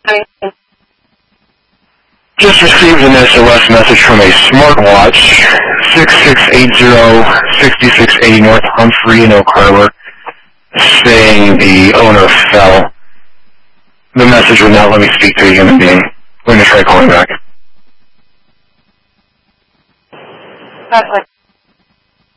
Just received an SOS message from a smartwatch, 6680-6680 North Humphrey in Oak Harbor, saying the owner fell. The message would not let me speak to a human being. We're going to try calling back. That's like